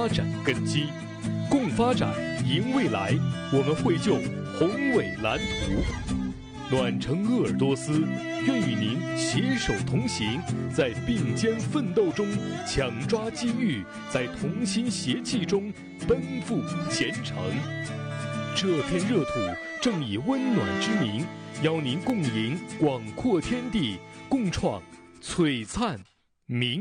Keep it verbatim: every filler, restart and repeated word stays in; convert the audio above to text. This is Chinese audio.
发展根基，共发展，赢未来。我们绘就宏伟蓝图。暖城鄂尔多斯愿与您携手同行，在并肩奋斗中抢抓机遇，在同心协气中奔赴前程。这片热土正以温暖之名，邀您共迎广阔天地，共创璀璨明